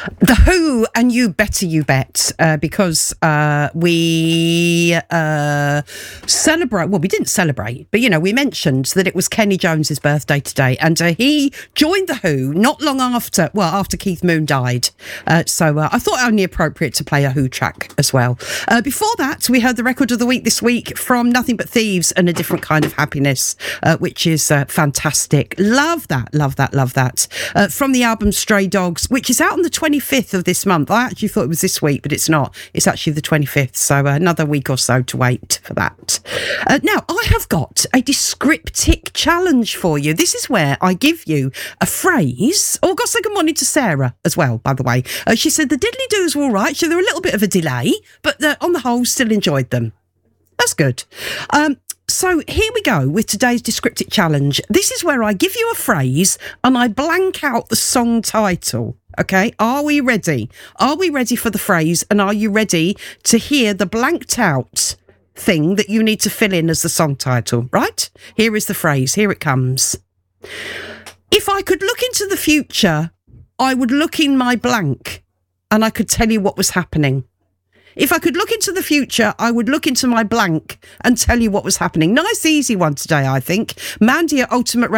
The Who and You Better You Bet, because we celebrate, well, we didn't celebrate, but, we mentioned that it was Kenny Jones's birthday today, and he joined The Who not long after Keith Moon died. So I thought it only appropriate to play a Who track as well. Before that, we heard the record of the week this week from Nothing But Thieves and A Different Kind of Happiness, which is fantastic. Love that. From the album Stray Dogs, which is out on the 25th of this month. I actually thought it was this week, but it's not. It's actually the 25th, so another week or so to wait for that. Now, I have got a descriptic challenge for you. This is where I give you a phrase. Oh, got to say good morning to Sarah as well, by the way. She said the diddly-doos were all right, so there were a little bit of a delay, but on the whole, still enjoyed them. That's good. So here we go with today's descriptic challenge. This is where I give you a phrase and I blank out the song title. Okay, are we ready? Are we ready for the phrase, and are you ready to hear the blanked out thing that you need to fill in as the song title? Right? Here is the phrase. Here it comes. If I could look into the future, I would look in my blank and I could tell you what was happening. If I could look into the future, I would look into my blank and tell you what was happening. Nice, easy one today, I think. Mandy at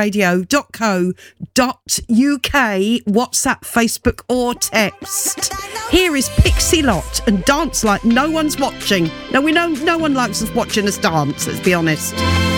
ultimateradio.co.uk, WhatsApp, Facebook or text. Here is Pixie Lott and Dance Like No One's Watching. Now, we know no one likes us watching us dance, let's be honest.